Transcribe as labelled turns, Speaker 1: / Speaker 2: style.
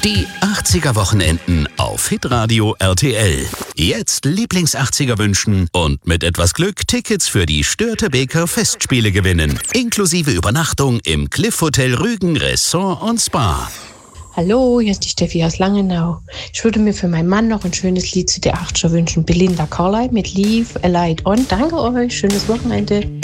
Speaker 1: Die 80er Wochenenden auf Hitradio RTL. Jetzt Lieblings-80er wünschen und mit etwas Glück Tickets für die Störtebeker Festspiele gewinnen. Inklusive Übernachtung im Cliff Hotel Rügen Ressort und Spa.
Speaker 2: Hallo, hier ist die Steffi aus Langenau. Ich würde mir für meinen Mann noch ein schönes Lied zu der 80er wünschen. Belinda Carlisle mit Leave a Light On. Danke euch, schönes Wochenende.